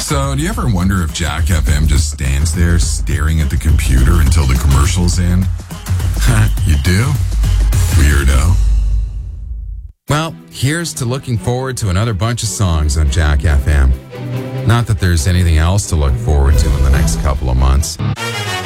So, do you ever wonder if Jack FM just stands there staring at the computer until the commercials end? You do? Weirdo. Well, here's to looking forward to another bunch of songs on Jack FM. Not that there's anything else to look forward to in the next couple of months.